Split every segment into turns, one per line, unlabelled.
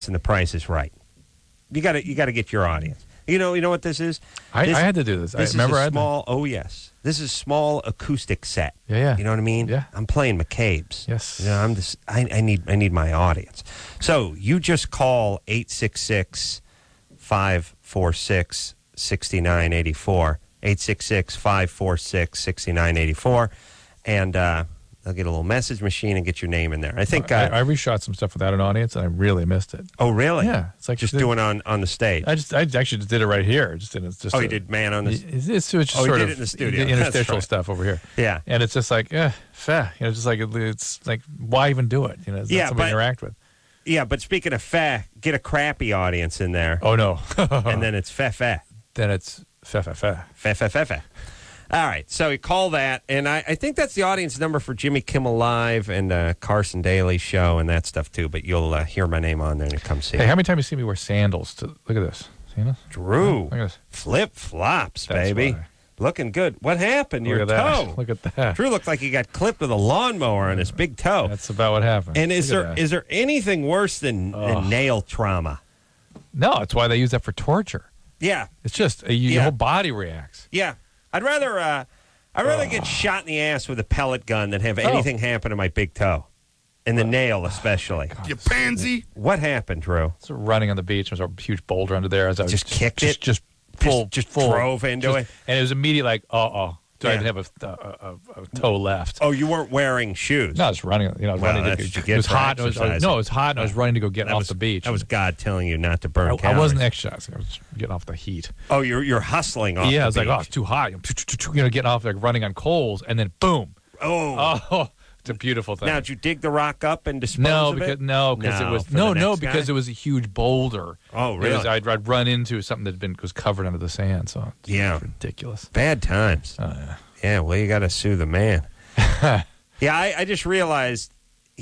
and the price is right. You got to get your audience. You know what this is?
I had to do this.
This
I remember
is a small. Oh yes, this is a small acoustic set.
Yeah.
You know what I mean?
Yeah.
I'm playing McCabe's.
Yes.
You know, I need my audience. So you just call 866-546-6984. 866-546-6984, and they'll get a little message machine and get your name in there. I think
I reshot some stuff without an audience, and I really missed it.
Oh, really?
Yeah, it's like
just doing on the stage.
I actually just did it right here. You
did man on the?
It's just sort
you did
of
it in the studio.
The interstitial stuff over here.
Yeah,
and it's just like, feh. Just like it's like, why even do it? It's not somebody to interact with.
Yeah, but speaking of feh, get a crappy audience in there.
Oh no,
and then it's feh.
Then it's feh.
All right, so you call that, and I think that's the audience number for Jimmy Kimmel Live and Carson Daly Show and that stuff too, but you'll hear my name on there and come see
Hey,
me.
how many times you see me wear sandals? Look at this. See this?
Drew,
look at this.
Flip-flops, baby.
Why.
Looking good. What happened to your toe?
Look at that.
Drew looked like he got clipped with a lawnmower on his big toe.
That's about what happened.
And is there anything worse than nail trauma?
No, that's why they use that for torture.
Yeah.
It's just your whole body reacts.
Yeah. I'd rather get shot in the ass with a pellet gun than have anything happen to my big toe. And the nail especially.
You pansy.
What happened, Drew?
So running on the beach, there was a huge boulder under there. As I
just kicked it?
Just
drove into it?
And it was immediately like, So I didn't have a toe left.
Oh, you weren't wearing shoes?
No, I was running. I was running to
get
it was hot.
it was
hot, and I was running to go get off the beach.
That was God telling you not to burn calories.
I wasn't exercising. I was getting off the heat.
Oh, you're hustling off the beach.
Yeah, I was like, it's too hot. Getting off, like running on coals, and then boom. Oh, it's a beautiful thing.
Now, did you dig the rock up and dispose of it?
Because it was a huge boulder.
Oh, really?
I'd run into something that was covered under the sand. So it's ridiculous.
Bad times.
Oh yeah.
Yeah, well, you got to sue the man. Yeah, I just realized,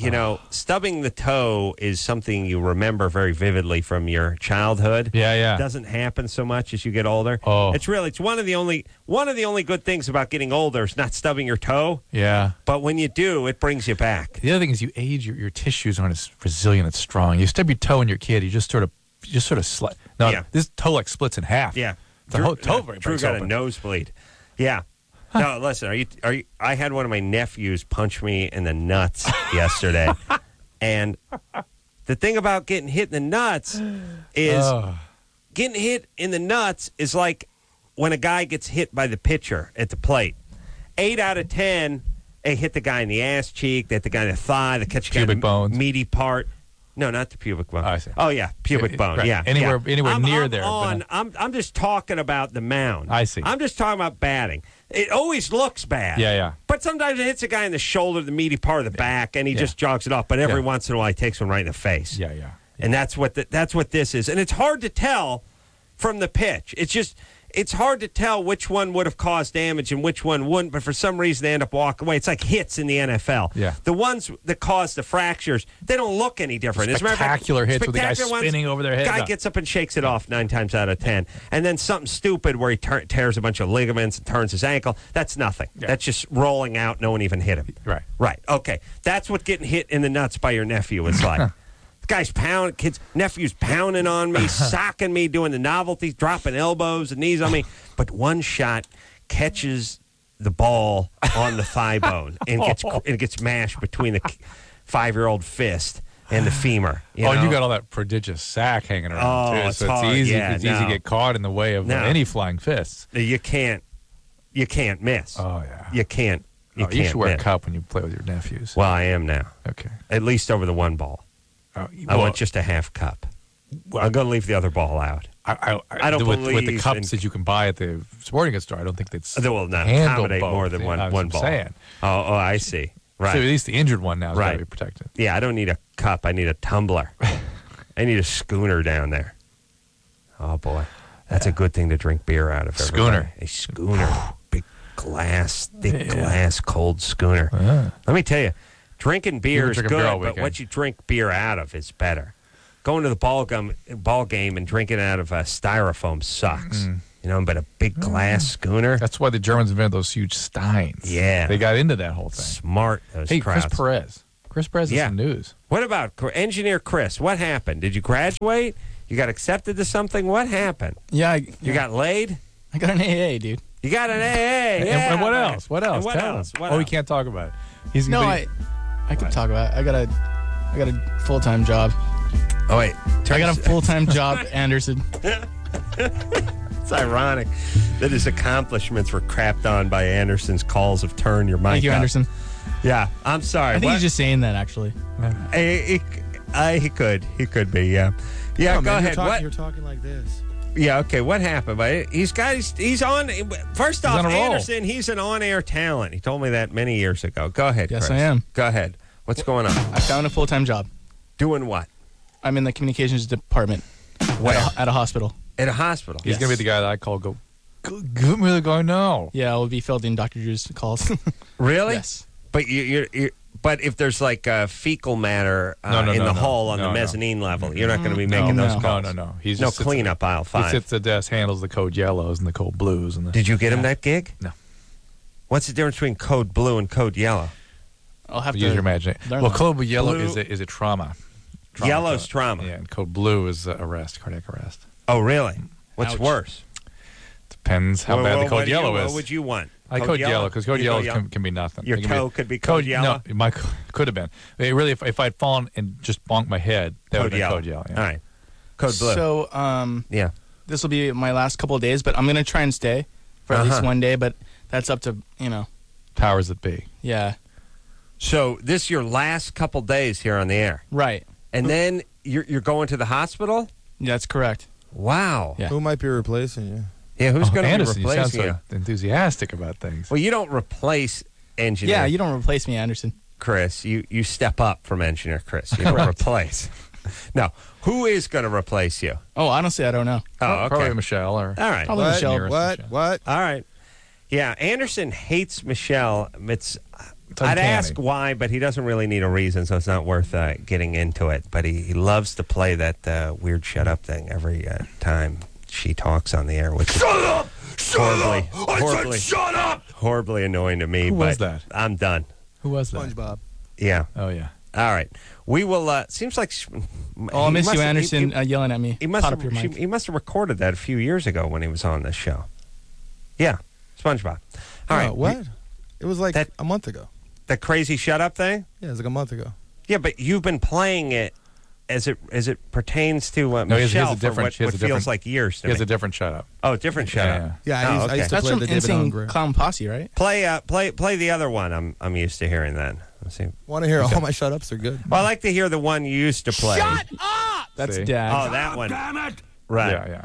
stubbing the toe is something you remember very vividly from your childhood.
Yeah.
It doesn't happen so much as you get older.
Oh.
It's one of the only good things about getting older is not stubbing your toe.
Yeah.
But when you do, it brings you back.
The other thing is you age, your tissues aren't as resilient and strong. You stub your toe when you're a kid, you just sort of slide. No, this toe like splits in half.
Yeah.
The whole toe
Drew got a nosebleed. Yeah. No, listen. Are you? I had one of my nephews punch me in the nuts yesterday, and the thing about getting hit in the nuts is getting hit in the nuts is like when a guy gets hit by the pitcher at the plate. 8 out of 10, they hit the guy in the ass cheek, they hit the guy in the thigh, they catch the
pubic bones,
meaty part. No, not the pubic bone.
I see.
Oh yeah, pubic bone.
Right.
Yeah,
anywhere near
I'm
there.
I'm just talking about the mound.
I see.
I'm just talking about batting. It always looks bad.
Yeah.
But sometimes it hits a guy in the shoulder, the meaty part of the back, and he just jogs it off. But every once in a while, he takes one right in the face.
Yeah.
And that's what this is. And it's hard to tell from the pitch. It's hard to tell which one would have caused damage and which one wouldn't, but for some reason they end up walking away. It's like hits in the NFL.
Yeah.
The ones that cause the fractures, they don't look any different.
Spectacular hits with the guy spinning over their head.
Guy gets up and shakes it off 9 times out of 10. And then something stupid where he tears a bunch of ligaments and turns his ankle. That's nothing. Yeah. That's just rolling out. No one even hit him. Right. Okay. That's what getting hit in the nuts by your nephew is like. Guy's nephew's pounding on me, socking me, doing the novelty, dropping elbows and knees on me. But one shot catches the ball on the thigh bone and gets mashed between the 5-year-old fist and the femur. You
got all that prodigious sack hanging around too. So it's easy. It's easy to get caught in the way of any flying fists.
You can't miss.
Oh yeah.
You can't.
You should wear a cup when you play with your nephews.
Well, I am now.
Okay.
At least over the one ball. I want just a half cup. I'm going to leave the other ball out.
I don't believe with the cups that you can buy at the sporting goods store. I don't think that's
they will not accommodate more than one ball.
Saying.
Oh, I see. Right.
So at least the injured one now is got to be protected.
Yeah, I don't need a cup. I need a tumbler. I need a schooner down there. Oh boy, that's a good thing to drink beer out of.
Schooner.
A schooner. Big glass, thick glass, cold schooner. Let me tell you. Drinking beer is good, but what you drink beer out of is better. Going to the ball game and drinking out of a styrofoam sucks. But a big glass schooner.
That's why the Germans invented those huge steins.
Yeah.
They got into that whole thing.
Smart, those
Hey,
crowds.
Chris Perez. Chris Perez is some news.
What about Engineer Chris? What happened? Did you graduate? You got accepted to something? What happened?
Yeah.
You got laid?
I got an AA, dude.
You got an AA. Yeah.
And what else? What else?
And what
Tell
else?
him.
What
We
else?
can't talk about it. He's
No,
gonna be,
I could talk about it. I got a full-time job.
Oh, wait.
I got a full-time job, Anderson.
It's ironic that his accomplishments were crapped on by Anderson's calls of turn your mic
Thank you,
up.
Anderson.
Yeah, I'm sorry.
I think he's just saying that, actually.
He could be, yeah. Yeah,
No,
go
man,
ahead.
You're talking like this.
Yeah, okay. What happened? But he's on. First off,
on a roll.
Anderson, he's an on-air talent. He told me that many years ago. Go ahead,
Yes,
Chris.
I am.
Go ahead. What's going on?
I found a full-time job.
Doing what?
I'm in the communications department.
Where?
At a hospital.
At a hospital.
he's going to be the guy that I call, give me the guy now.
Yeah, I'll be fielding Dr. Drew's calls.
Really?
Yes.
But but if there's like fecal matter in the hall on the mezzanine level, you're not going to be making those calls.
No.
He's no cleanup aisle 5.
He sits at the desk, handles the code yellows and the code blues. And
Did you get him that gig?
No.
What's the difference between code blue and code yellow?
I'll have to
use your imagination.
learn
Well,
that.
code yellow
Blue-
is a trauma.
Yellow's
code.
trauma.
Yeah, and code blue is arrest, cardiac arrest.
Oh, really? What's
Ouch.
worse?
Depends how bad the code yellow is.
What would you want?
I code yellow because code yellow can be nothing.
Your
It can
toe could be code yellow?
No, my could have been. Really, if I'd fallen and just bonked my head, that would
Code
have been
yellow.
code yellow. Yeah.
All right. Code blue.
So,
yeah.
this will be my last couple of days, but I'm going to try and stay for at least one day, but that's up to,
Powers that be.
yeah.
So this is your last couple days here on the air.
Right.
And then you're going to the hospital?
Yeah, that's correct.
Wow.
Yeah.
Who might be replacing you?
Yeah, who's going to be
Anderson, you sound
replacing you?
so enthusiastic about things.
Well, you don't replace engineer
Yeah, you don't replace me, Anderson.
Chris. You step up from engineer Chris. You don't replace. No. Who is going to replace you?
Oh, honestly, I don't know.
Oh, okay.
Probably Michelle or
All right.
Probably
What?
Michelle.
Nearest
What?
Michelle.
What?
All right. Yeah, Anderson hates Michelle.
It's
I'd
uncanny.
ask why, but he doesn't really need a reason, so it's not worth getting into it. But he loves to play that weird shut up thing every time she talks on the air, which is horribly annoying to me.
Who was
but
that?
I'm done.
Who was that?
SpongeBob.
Yeah.
Oh yeah.
All right. We will. Seems like.
Oh, I'll miss you, Anderson, yelling at me.
He must
Pot up your mic.
he must have recorded that a few years ago when he was on this show. Yeah, SpongeBob. All right.
What? It was like
That-
a month ago.
That crazy shut up thing.
Yeah, it was like a month ago.
Yeah, but you've been playing it as it pertains to
No, he has
Michelle
a different-
for
he
what
has a
feels
different-
like years to
He has
me.
a different shut up.
Oh, different shut up.
Yeah,
Oh,
I used to
That's
play
from
the David
Insane
Allen
Clown Posse, right?
Play the other one. I'm used to hearing that. Let's see.
Want to hear all my shut ups are good.
Well, I like to hear the one you used to play.
Shut up! That's
See?
Dad.
Oh, that one. Damn it! Right.
Yeah.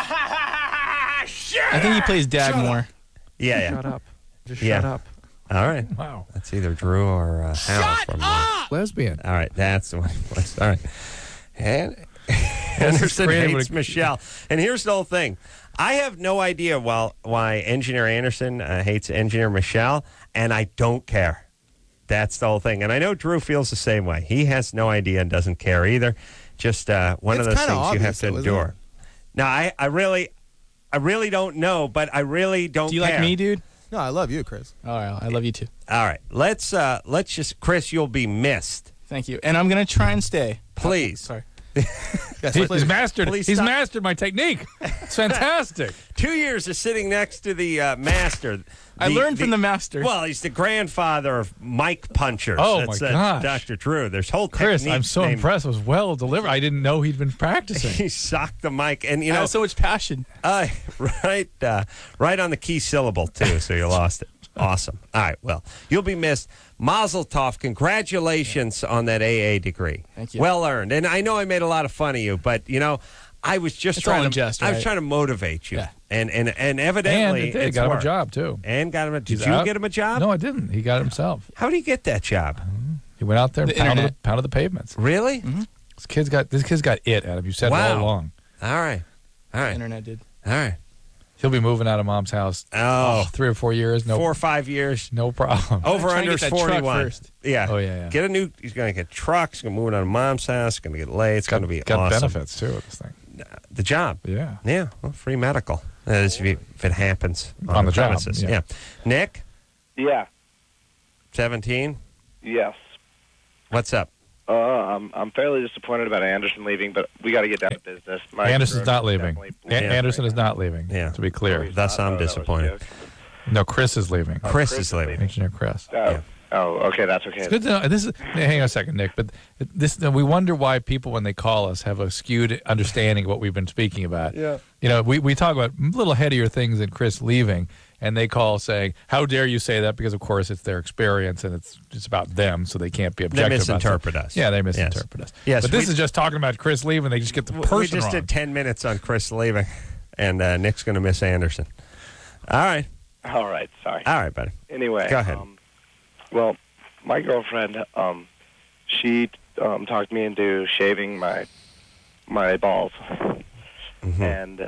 I think he plays Dad more.
Yeah.
Shut up. Just
Yeah.
shut up.
All right.
Wow.
That's either Drew or Hal from.
Lesbian.
All right, that's the one he plays. All right. And Anderson
creative.
hates Michelle. And here's the whole thing. I have no idea why Engineer Anderson hates Engineer Michelle, and I don't care. That's the whole thing. And I know Drew feels the same way. He has no idea and doesn't care either. Just one of
It's
those
kinda
things you have
obvious,
to
though, isn't
endure. Now, I really don't know, but I really don't
Do you
care.
like me, dude?
No, I love you, Chris.
All right, I love you too.
All right. Let's just, Chris, you'll be missed.
Thank you. And I'm going to try and stay.
Please.
Sorry.
Yes,
He's mastered.
Please
He's
stop.
mastered my technique. It's fantastic.
2 years of sitting next to the master.
I learned from the master.
Well, he's the grandfather of mic punchers.
Oh,
That's,
my gosh.
Dr. Drew. There's whole
Chris,
techniques
I'm so
named-
impressed. It was well delivered. I didn't know he'd been practicing.
He socked the mic, and
I have so much passion.
right on the key syllable too. So you lost it. Awesome. All right. Well, you'll be missed. Mazel tov. Congratulations on that AA degree.
Thank you.
Well earned. And I know I made a lot of fun of you, but I was just
It's all
trying
in
to
jest,
I was
right?
trying to motivate you.
Yeah.
And
And
evidently
it did.
it's
Got him a
worked.
job, too.
And got him a. Did
He's
you
out.
get him a job?
No, I didn't. He got it himself.
How did he get that job?
He went out there and
The internet.
pounded the pavements.
Really?
This kid's got it, Adam. You said it
Wow.
all along.
All right. All right.
Internet did.
All right.
He'll be moving out of mom's house.
Oh.
3 or 4 years. No,
4 or 5 years.
no problem.
Over
Try and
under
get that truck
41.
first.
Yeah.
Oh, yeah.
Get a new. He's going to get a truck. He's going to move it out of mom's house. He's going to get laid. It's going to be
got
awesome.
benefits too with this thing.
The job.
Yeah.
Yeah. Well, free medical. That is if it happens
On the job,
premises.
yeah.
Yeah. Nick,
Yeah.
17.
Yes.
What's up?
I'm fairly disappointed about Anderson leaving, but we got to get down to business.
Anderson's not leaving. Anderson is not leaving.
Yeah.
To be clear.
Thus, I'm disappointed.
No, Chris is leaving.
Chris is leaving.
Engineer Chris.
Oh, okay, that's okay.
It's good to know. Hang on a second, Nick. But we wonder why people, when they call us, have a skewed understanding of what we've been speaking about.
Yeah.
You know, we talk about little headier things than Chris leaving, and they call saying, "How dare you say that?" Because of course it's their experience and it's about them, so they can't be objective.
They misinterpret us.
Yeah, they misinterpret us.
Yes,
but this is just talking about Chris leaving. They just get the person
We just
wrong.
did 10 minutes on Chris leaving, and Nick's going to miss Anderson. All right.
All right, sorry.
All right, buddy.
Anyway,
Go ahead.
Well, my girlfriend, she talked me into shaving my balls, and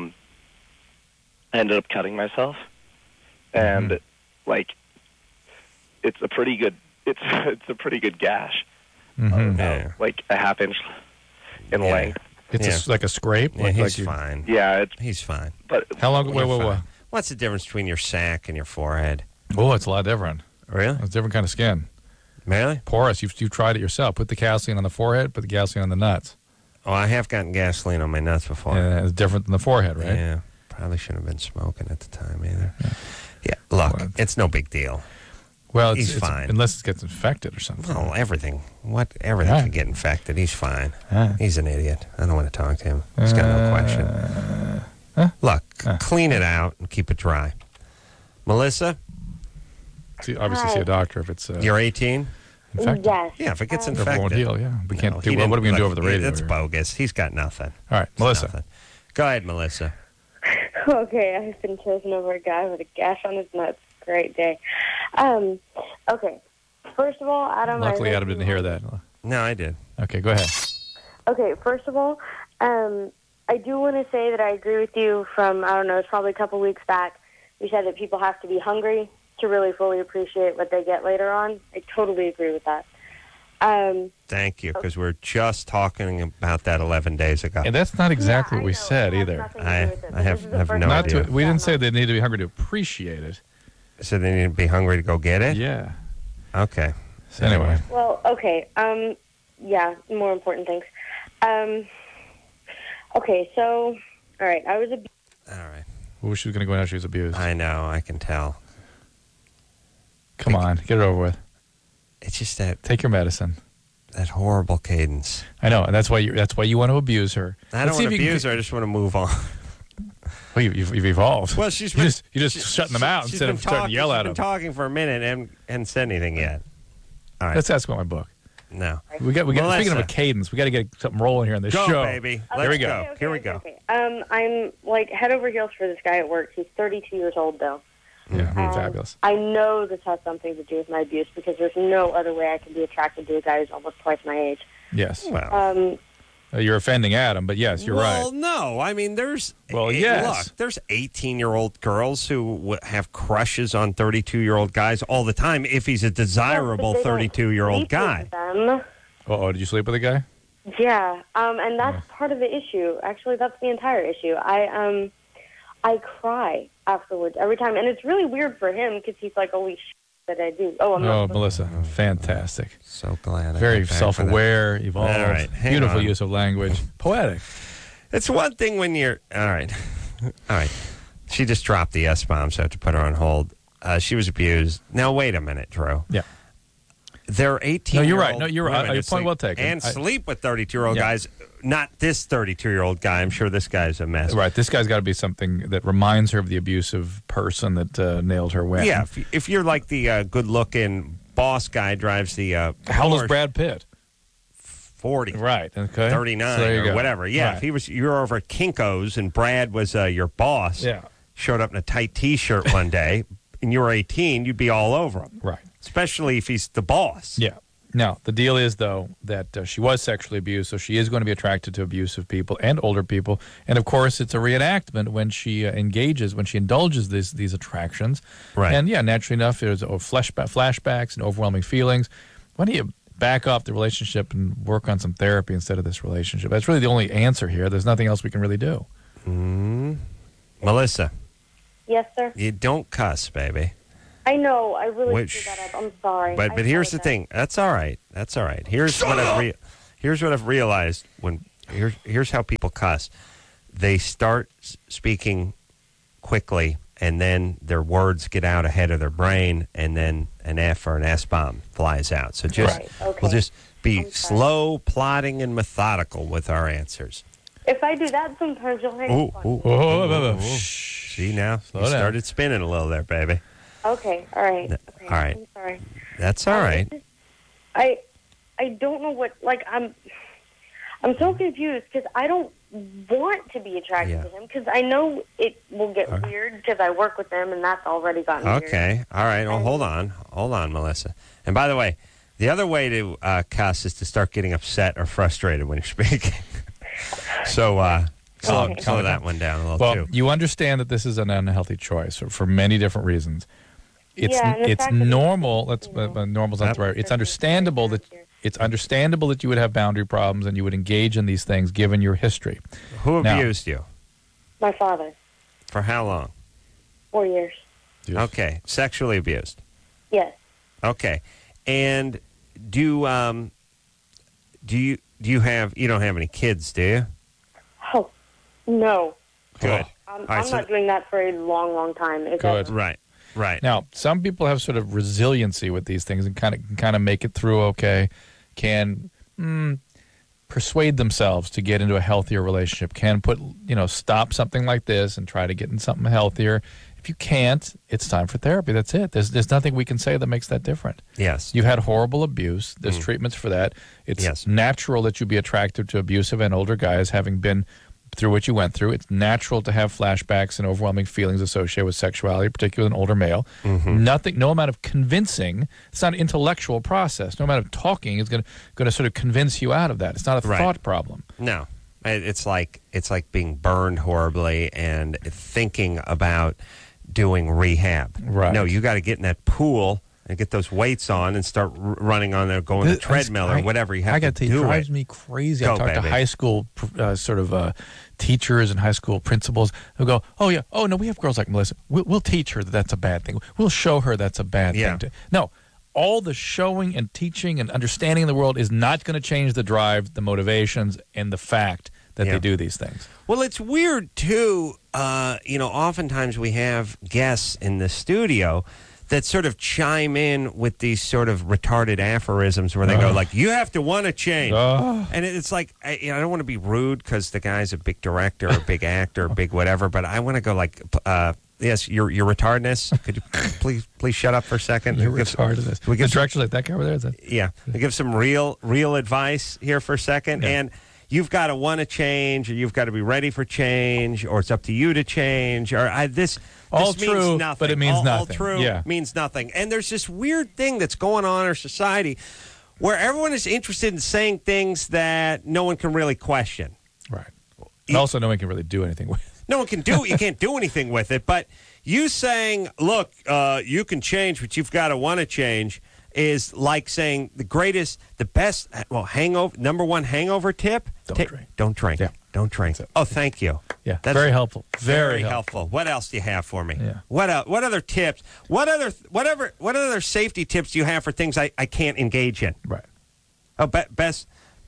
ended up cutting myself, and like it's a pretty good gash, like a half inch in length.
It's like a scrape.
Yeah, he's fine.
Yeah,
he's fine.
But
how long? Wait.
What's the difference between your sack and your forehead?
Oh, it's a lot different.
Really?
It's a different kind of skin.
Really?
Porous. You've tried it yourself. Put the gasoline on the forehead. Put the gasoline on the nuts.
Oh, I have gotten gasoline on my nuts before.
Yeah, it's different than the forehead, right?
Yeah. Probably shouldn't have been smoking at the time either. Yeah. Look, it's no big deal.
Well,
he's fine.
Unless it gets infected or something.
Well, everything can get infected. He's fine. He's an idiot. I don't want to talk to him. He's got no question. Look, clean it out and keep it dry. Melissa?
Obviously see a doctor if it's...
You're 18?
Infected.
Yes.
Yeah, if it gets infected.
Ordeal, yeah. We can't do... What are we going to do over the radio?
It's bogus. He's got nothing.
All right, Melissa.
Nothing. Go ahead, Melissa.
Okay, I've been chosen over a guy with a gash on his nuts. Great day. Okay. First of all, Adam...
Luckily, Adam didn't hear that.
No, I did.
Okay, go ahead.
Okay, first of all, I do want to say that I agree with you from, I don't know, it's probably a couple weeks back. You said that people have to be hungry to really fully appreciate what they get later on. I totally agree with that.
Thank you, because we're just talking about that 11 days ago.
And that's not exactly what we said either.
I have no idea.
We didn't say they need to be hungry to appreciate it.
So they need to be hungry to go get it?
Yeah.
Okay.
So anyway.
Well, okay. Yeah, more important things. Okay, so, all right, I was abused.
All right.
Well, she was going to go out. She was abused.
I know. I can tell.
Come on. Get it over with.
It's just that...
Take your medicine.
That horrible cadence.
I know, and that's why you want to abuse her.
I don't want to abuse her. I just want to move on.
Well, you've evolved.
Well, you're
just shutting them out instead of starting to yell at them.
She's been talking for a minute and hadn't said anything yet. All right.
Let's ask about my book.
No.
We got. Speaking of a cadence, we got to get something rolling here on this show.
Baby.
Here we go.
Okay,
here we go.
Okay. I'm like head over heels for this guy at work. He's 32 years old, though.
Yeah, fabulous.
I know this has something to do with my abuse because there's no other way I can be attracted to a guy who's almost twice my age.
Yes.
Well,
you're offending Adam, but yes, you're right.
Well, no. I mean, there's...
yes.
Look, there's 18-year-old girls who have crushes on 32-year-old guys all the time if he's a desirable 32-year-old guy.
Did you sleep with a guy?
Yeah, and that's part of the issue. Actually, that's the entire issue. I cry afterwards every time, and it's really weird for him because he's like, holy shit that I do. Oh, I'm not
Melissa, fantastic.
So glad.
Very self-aware, evolved,
all right,
beautiful use of language, poetic.
It's one thing when you're... All right. All right. She just dropped the S-bomb, so I have to put her on hold. She was abused. Now, wait a minute, Drew.
Yeah.
There are 18
No, you're right. No, you're right. Your point well taken.
And sleep with 32-year-old guys. Not this 32-year-old guy. I'm sure this guy's a mess.
Right. This guy's got to be something that reminds her of the abusive person that nailed her win.
Yeah. If you're like the good-looking boss guy drives the
how old is Brad Pitt?
40.
Right. Okay.
39
so
or whatever. Yeah.
Right.
If you were over at Kinko's and Brad was your boss.
Yeah.
Showed up in a tight T-shirt one day, and you were 18, you'd be all over him.
Right.
Especially if he's the boss.
Yeah. Now, the deal is, though, that she was sexually abused, so she is going to be attracted to abusive people and older people. And, of course, it's a reenactment when she indulges these attractions.
Right.
And, yeah, naturally enough, there's flashbacks and overwhelming feelings. Why don't you back off the relationship and work on some therapy instead of this relationship? That's really the only answer here. There's nothing else we can really do.
Melissa.
Yes, sir?
You don't cuss, baby.
I know. I really
Which-
screwed that up. I'm sorry.
But
I
here's the
apologize.
thing. That's all right. That's all right. Here's what I've realized when here's how people cuss. They start speaking quickly, and then their words get out ahead of their brain, and then an F or an S bomb flies out. So just
Right, okay.
we'll just be
I'm sorry.
slow, plodding, and methodical with our answers.
If I do that, sometimes you'll hang up on me.
Oh,
See now,
Slow
you
down.
started spinning a little there, baby.
Okay, all right. Okay,
All right.
I'm sorry.
That's all right.
I don't know what, like, I'm so confused because I don't want to be attracted
Yeah.
to him because I know it will get weird because I work with him and that's already gotten weird.
Okay. All right. Well, hold on, Melissa. And by the way, the other way to cuss is to start getting upset or frustrated when you're speaking. So slow that one down a little
well,
too.
you understand that this is an unhealthy choice for many different reasons. It's
Yeah, and the
it's
fact that
normal.
it's,
Normal's not the right. It's understandable that you would have boundary problems and you would engage in these things given your history.
Who
Now-
abused you?
My father,
For how long?
4 years.
Okay. Sexually abused.
Yes.
Okay. And do you have, you don't have any kids, do you?
Oh, no.
Good.
I'm
All right, so-
not doing that for a long, long time. If
Good.
ever.
Right. Right.
Now, some people have sort of resiliency with these things and kind of make it through okay, can persuade themselves to get into a healthier relationship, can stop something like this and try to get in something healthier. If you can't, it's time for therapy. That's it. There's nothing we can say that makes that different.
Yes.
You've had horrible abuse. There's treatments for that. It's
Yes.
natural that you be attracted to abusive and older guys, having been through what you went through. It's natural to have flashbacks and overwhelming feelings associated with sexuality, particularly with an older male. No amount of convincing, it's not an intellectual process. No amount of talking is going to sort of convince you out of that. It's not a
Right.
thought problem.
No. It's like being burned horribly and thinking about doing rehab.
Right.
No, you got to get in that pool and get those weights on and start running on there, going to the treadmill or whatever you have
I
to
got to tell you,
do.
it drives
it.
me crazy.
Go,
I talk to
baby.
high school teachers and high school principals who go, "Oh yeah, oh no, we have girls like Melissa. We'll teach her that that's a bad thing. We'll show her that's a bad
Yeah.
thing." No, all the showing and teaching and understanding of the world is not going to change the drive, the motivations, and the fact that
Yeah.
they do these things.
Well, it's weird too. Oftentimes we have guests in the studio that sort of chime in with these sort of retarded aphorisms where they go like, "You have to want to change," and it's like I don't want to be rude because the guy's a big director, a big actor, a big whatever, but I want to go like, "Yes, your retardedness. Could you please shut up for a second?
You're
Give some-
retarded.
we
The
give some-
director's like that guy over there. Is that?
yeah, we give some real advice here for a second, and you've got to want to change, or you've got to be ready for change, or it's up to you to change, or this
All
means
true,
nothing.
but it means
all
nothing.
true
Yeah.
means nothing. And there's this weird thing that's going on in our society where everyone is interested in saying things that no one can really question.
Right. And also, no one can really do anything with it.
No one can do it. You can't do anything with it. But you saying, look, you can change, but you've got to want to change, is like saying the best, number one hangover tip.
Don't drink.
Don't drink.
Yeah.
Don't drink. Oh, thank you.
Yeah,
That's
very helpful.
Very helpful. What else do you have for me?
Yeah.
What other tips? What other safety tips do you have for things I can't engage in?
Right.
Oh, best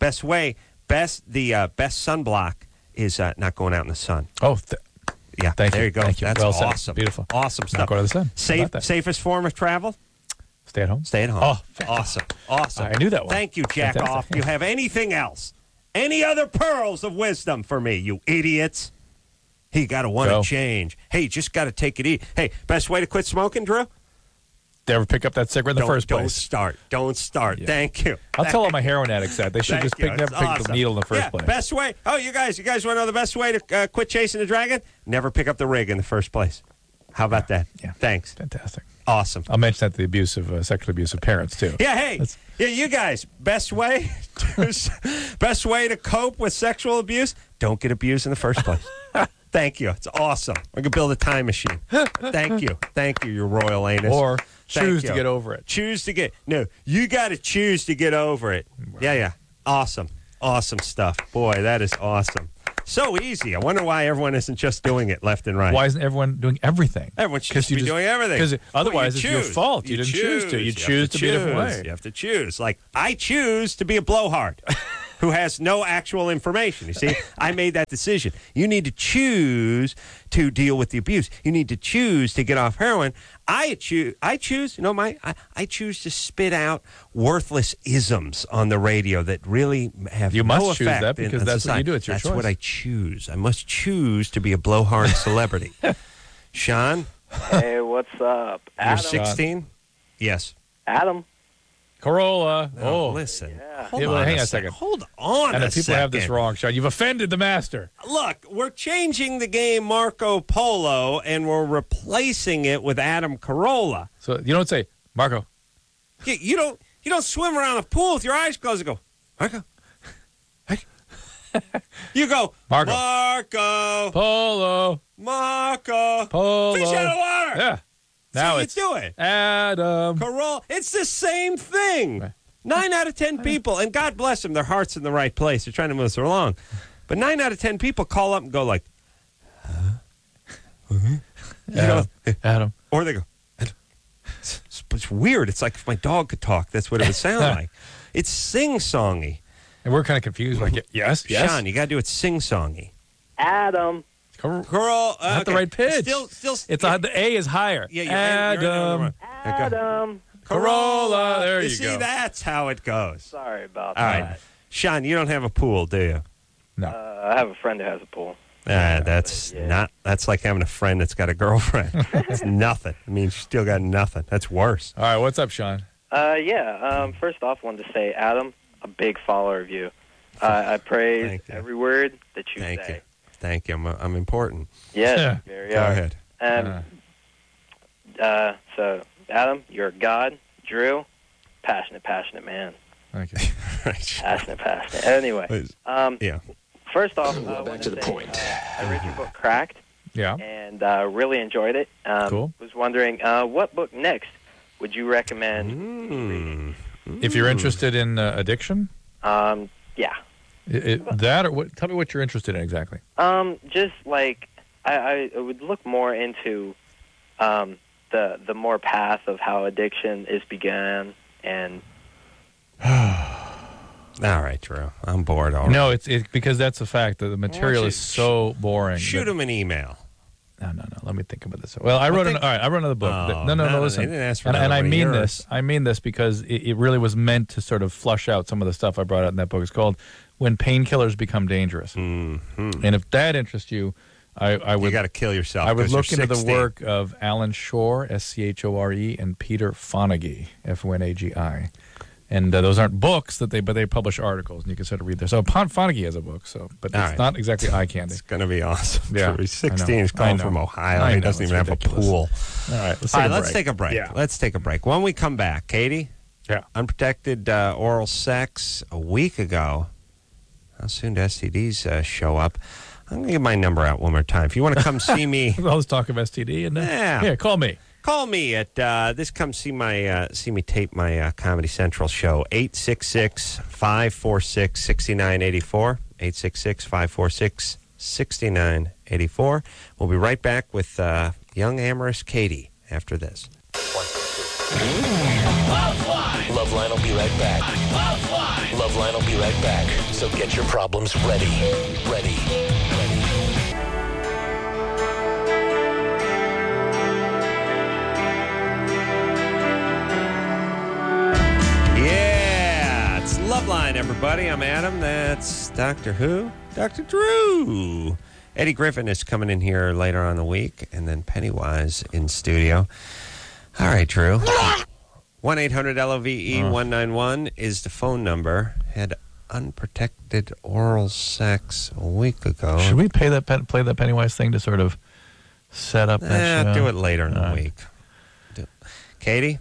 sunblock is not going out in the sun.
Oh,
Yeah,
Thank
there
you.
you go.
Thank you.
That's
Well said.
awesome.
Beautiful.
Awesome stuff.
Not go to the sun. How about that?
Safest form of travel?
stay at home.
Stay at home.
Oh,
awesome.
I knew that one.
Thank you, Jack
Fantastic.
Off. Do you have anything else? Any other pearls of wisdom for me, you idiots? Hey, you got to want
Go.
to change. Hey, you just got to take it easy. Hey, best way to quit smoking, Drew?
Never pick up that cigarette in the first
Don't
place.
start. Don't start.
Yeah.
Thank you.
I'll tell all my heroin addicts that. They should just
Thank you.
never
It's
pick the
awesome.
needle in the first
Yeah,
place.
best way. Oh, you guys want to know the best way to quit chasing the dragon? Never pick up the rig in the first place. How about that?
Yeah.
Thanks.
Fantastic.
Awesome.
I'll mention that to the sexually abusive parents, too.
Yeah, hey, you guys, best way to cope with sexual abuse? Don't get abused in the first place. Thank you. It's awesome. We can build a time machine. Thank you, your royal anus.
Or
Thank
choose
you.
to get over it.
No, you got to choose to get over it. Yeah. Awesome stuff. Boy, that is awesome. So easy. I wonder why everyone isn't just doing it left and right.
Why isn't everyone doing everything?
Everyone should be doing everything.
Because otherwise,
Well,
it's your fault. You didn't choose to. You choose to be a different way.
You have to choose. Like, I choose to be a blowhard who has no actual information. You see, I made that decision. You need to choose to deal with the abuse. You need to choose to get off heroin. I choose. I choose to spit out worthless isms on the radio that really have
You
no
must choose
effect
that because
in
that's
society.
what you do. It's your
That's
choice.
what I choose. I must choose to be a blowhard celebrity. Sean,
Hey, what's up?
you're
Adam.
16? Yes.
Adam.
Corolla.
Oh, listen.
Yeah.
Hold
Yeah,
on
hang on a
second.
second.
Hold on
And
a
if people
second.
have this wrong, Sean, you've offended the master.
Look, we're changing the game Marco Polo, and we're replacing it with Adam Carolla.
So you don't say, Marco.
You don't swim around a pool with your eyes closed and go, Marco. You go,
Marco.
Marco.
Polo.
Fish out of water.
Yeah.
Now
Now
you
it's
do it.
Adam.
Carolla. It's the same thing.
Right.
9 out of 10 people, and God bless them, their heart's in the right place. They're trying to move us along. But 9 out of 10 people call up and go like,
Adam.
or they go, it's weird. It's like if my dog could talk, that's what it would sound like. It's sing-songy.
And we're kind of confused. Like, yes.
Sean, you got to do it sing-songy.
Adam.
Girl,
Not the right pitch.
Still,
It's the A is higher.
yeah,
Adam.
Adam.
Corolla. There you
see,
go.
that's how it goes.
Sorry about
All
that.
right. Sean, you don't have a pool, do you?
No.
I have a friend who has a pool.
That's like having a friend that's got a girlfriend. It's nothing. I mean, you still got nothing. That's worse.
All right. What's up, Sean?
First off, wanted to say, Adam, a big follower of you. I praise
Thank you.
every word that you
Thank
say.
you. Thank you. I'm important.
Yes,
Yeah.
very
Go
are.
ahead.
So, Adam, you're a god. Drew, passionate man.
Okay.
Passionate. Anyway,
Yeah.
first off, back to the point. I read your book, Cracked,
Yeah.
and really enjoyed it.
Cool.
Was wondering, what book next would you recommend?
If you're interested in addiction,
Yeah.
that or what? Tell me what you're interested in exactly.
Just like I would look more into the more path of how addiction is began and.
All right, Drew. I'm bored already.
No, it's because that's a fact that the material
you
is so boring.
Shoot him an email.
No. Let me think about this. Well, I wrote another book.
Oh,
No. Listen,
they didn't ask for
and
another
I
one of
mean
yours.
this. I mean this because it really was meant to sort of flush out some of the stuff I brought out in that book. It's called "When Painkillers Become Dangerous," and if that interests you, I would.
You got to kill yourself.
I would
'cause
look
you're
into the
16.
work of Alan Shore, Schore, and Peter Fonagy, Fonagi. And those aren't books but they publish articles, and you can sort of read there. So Fonagy has a book, but it's
right.
not exactly eye candy.
It's going to be awesome.
Yeah,
He's
I know.
16. He's
I
calling
know.
from Ohio.
I
He
know.
doesn't
It's
even have
ridiculous.
a pool.
All right, let's
All
take
right,
a
let's take a break.
Yeah.
Let's take a break. When we come back, Katie, unprotected oral sex a week ago. How soon do STDs show up? I'm going to give my number out one more time. If you want to come see me,
All this talk of STD, and
Yeah.
here, call me.
call me at this. Come see me tape my Comedy Central show. 866-546-6984. 866-546-6984. We'll be right back with young amorous Katie after this.
Loveline will be right back. Loveline will be right back. So get your problems ready. Ready.
Yeah, it's Loveline, everybody. I'm Adam. That's Dr. Who? Dr. Drew. Eddie Griffin is coming in here later on in the week, and then Pennywise in studio. All right, Drew. 1-800-LOVE-191 is the phone number. Had unprotected oral sex a week ago.
Should we play that Pennywise thing to sort of set up that show?
Do it later in the week. Katie?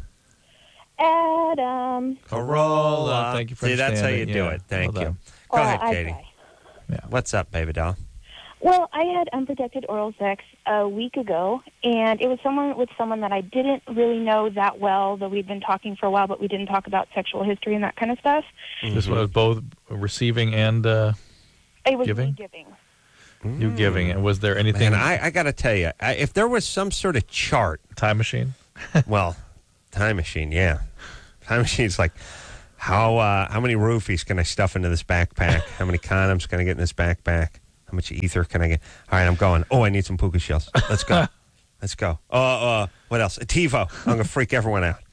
Adam.
Corolla.
Thank you for
See, that's how you
understanding.
do
Yeah.
it. Thank
Well
you.
done.
Go ahead,
I
Katie.
try.
What's up, baby doll?
Well, I had unprotected oral sex a week ago, and it was someone that I didn't really know that well, though we'd been talking for a while, but we didn't talk about sexual history and that kind of stuff.
This one was both receiving and
It was
Giving?
me giving.
You giving it. Was there anything?
Man, I got to tell you, if there was some sort of chart.
Time machine?
Well, time machine, yeah. Time machine's like, how many roofies can I stuff into this backpack? How many condoms can I get in this backpack? How much ether can I get? All right, I'm going. Oh, I need some puka shells. Let's go. Let's go. What else? A TiVo. I'm going to freak everyone out.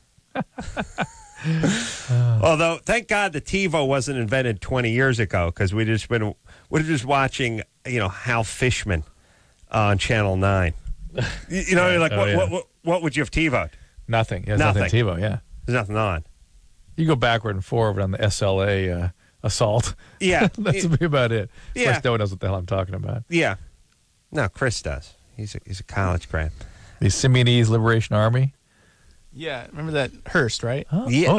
Although, thank God the TiVo wasn't invented 20 years ago, because we're just watching, Hal Fishman on Channel 9. You're like, what would you have TiVo'd?
Nothing. Yeah,
Nothing.
TiVo, yeah.
There's nothing on.
You go backward and forward on the SLA assault.
Yeah.
That's about it.
Yeah.
Of course, no one knows what the hell I'm talking about.
Yeah. No, Chris does. He's a college grad.
The Simeonese Liberation Army?
Yeah, remember that Hearst, right?
Oh.
Yeah.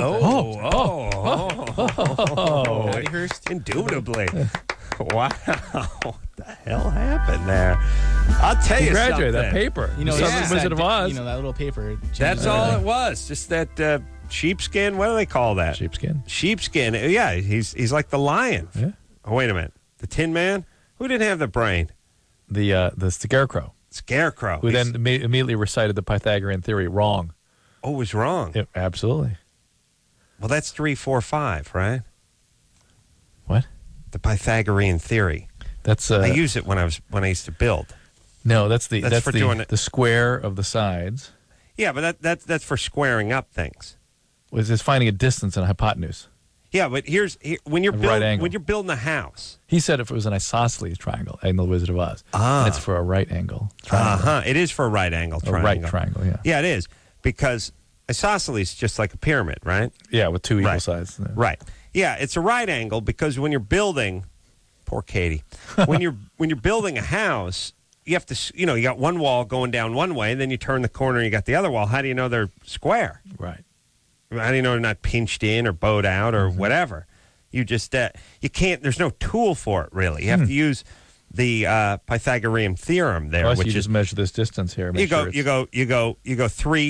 Patty Hearst?
Indubitably. Wow. What the hell happened there? I'll tell
He
you
graduated
something.
that paper.
You know,
Son of
it's
the Wizard of Oz.
that little paper.
That's all it was. Just that sheepskin. What do they call that?
Sheepskin.
Sheepskin. Yeah, he's like the lion.
Yeah.
Oh, wait a minute. The Tin Man? Who didn't have the brain?
The Scarecrow.
Scarecrow.
Who then immediately recited the Pythagorean theory wrong.
Oh, was wrong.
Yeah, absolutely.
Well, that's 3, 4, 5, right?
What?
The Pythagorean theory.
That's
I use it when I used to build.
No, that's
for doing it.
the square of the sides.
Yeah, but that's for squaring up things.
Is finding a distance and a hypotenuse.
Yeah, but when you're
right angle.
when you're building a house.
He said if it was an isosceles triangle, in The Wizard of Oz, and it's for a right angle triangle.
It is for a right angle triangle.
A right triangle, yeah.
Yeah, it is, because isosceles is just like a pyramid, right?
Yeah, with two equal
Right.
sides. Yeah.
Right. Yeah, it's a right angle because when you're building, poor Katie, when you're building a house, you have to, you got one wall going down one way, and then you turn the corner and you got the other wall. How do you know they're square?
Right.
How do you know they're not pinched in or bowed out or whatever? You just you can't. There's no tool for it really. You have to use the Pythagorean theorem there,
Plus,
which
you
is
just measure this distance here.
you go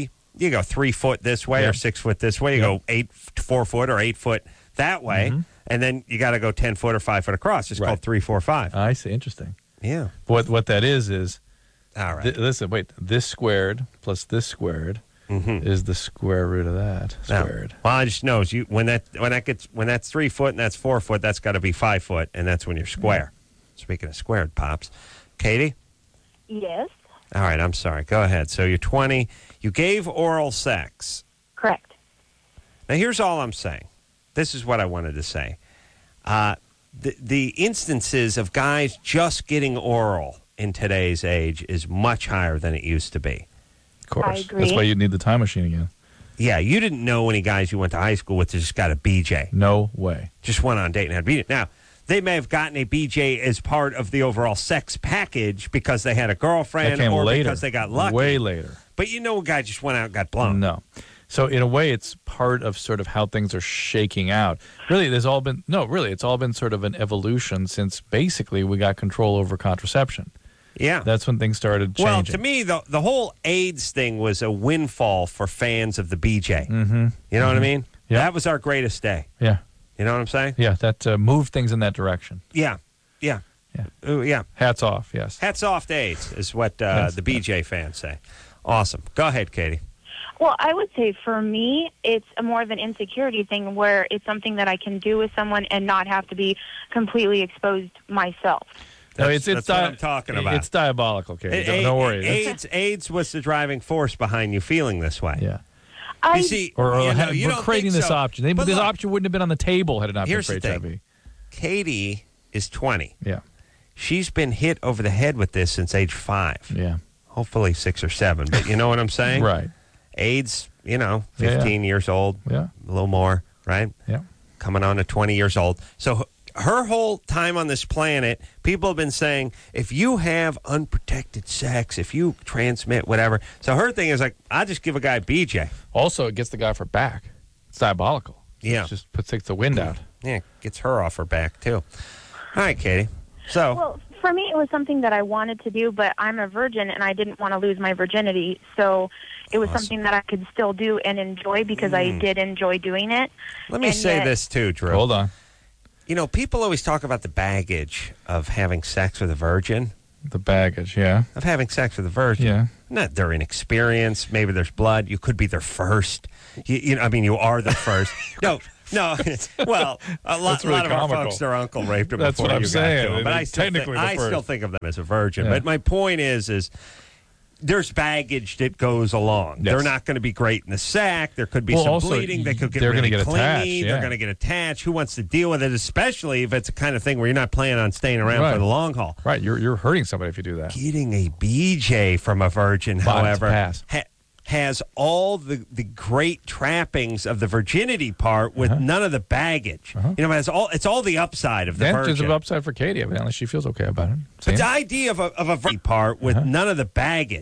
3 foot this way or 6 foot this way. You go 4 foot or 8 foot that way, and then you got to go 10 foot or 5 foot across. It's called 3, 4, 5.
I see. Interesting.
Yeah.
What that is
All right.
listen. Wait. This squared plus this squared is the square root of that squared.
Well, I just knows you when that's 3 foot and that's 4 foot, that's got to be 5 foot, and that's when you're square. Speaking of squared, pops, Katie.
Yes.
All right, I'm sorry. Go ahead. So you're 20. You gave oral sex.
Correct.
Now here's all I'm saying. This is what I wanted to say. The instances of guys just getting oral in today's age is much higher than it used to be.
Of course.
I agree.
That's why you need the time machine again.
Yeah, you didn't know any guys you went to high school with that just got a BJ.
No way.
Just went on a date and had a BJ. Now, they may have gotten a BJ as part of the overall sex package because they had a girlfriend
That came
or
later.
because they got lucky.
Way later.
But a guy just went out and got blown.
No. So in a way, it's part of sort of how things are shaking out. Really, it's all been sort of an evolution since basically we got control over contraception.
Yeah.
That's when things started changing.
Well, to me, the whole AIDS thing was a windfall for fans of the BJ. Mm-hmm. You know what I mean?
Yeah.
That was our greatest day.
Yeah.
You know what I'm saying?
Yeah, that moved things in that direction.
Yeah. Yeah.
Yeah.
Ooh, yeah.
Hats off, yes.
Hats off to AIDS is what
Yes,
the BJ fans say. Awesome. Go ahead, Katie.
Well, I would say for me, it's a more of an insecurity thing where it's something that I can do with someone and not have to be completely exposed myself.
That's what I'm talking about.
It's diabolical, Katie. Don't worry.
AIDS was the driving force behind you feeling this way.
Yeah.
You see,
Or
you
we're
don't
creating
think
this
so.
option.
But
This
look,
option wouldn't have been on the table had it not been
here's
for
the
HIV.
thing. Katie is 20.
Yeah.
She's been hit over the head with this since age 5.
Yeah.
Hopefully 6 or 7. But you know what I'm saying?
Right.
AIDS, 15 years old.
Yeah.
A little more, right?
Yeah.
Coming on to 20 years old. So her whole time on this planet, people have been saying, if you have unprotected sex, if you transmit whatever. So her thing is like, I'll just give a guy BJ.
Also, it gets the guy for back. It's diabolical.
Yeah.
It just takes the wind out.
Yeah, gets her off her back, too. All right, Katie. So,
Well, for me, it was something that I wanted to do, but I'm a virgin and I didn't want to lose my virginity. So it was something that I could still do and enjoy because I did enjoy doing it.
let me
and
say
yet-
this, too, Drew.
Hold on.
You know, people always talk about the baggage of having sex with a virgin.
The baggage, yeah.
Of having sex with a virgin.
Yeah.
Not their inexperience. Maybe there's blood. You could be their first. You are the first. No. Well, a lot
really
of our
comical.
folks, their uncle raped them
That's
before
what I'm
you got
saying.
to them. But I still think of them as a virgin.
Yeah.
But my point is there's baggage that goes along.
Yes.
They're not going to be great in the sack. There could be some
also,
bleeding. They could get
they're
really
gonna get
clingy.
attached, yeah.
They're going to get attached. Who wants to deal with it, especially if it's a kind of thing where you're not planning on staying around for the long haul.
Right, you're hurting somebody if you do that.
Getting a BJ from a virgin, however, has all the great trappings of the virginity part with none of the baggage. You know, it's all the upside of the virgin.
There's an upside for Katie. Evidently, she feels okay about it.
But the idea of a part with none of the baggage.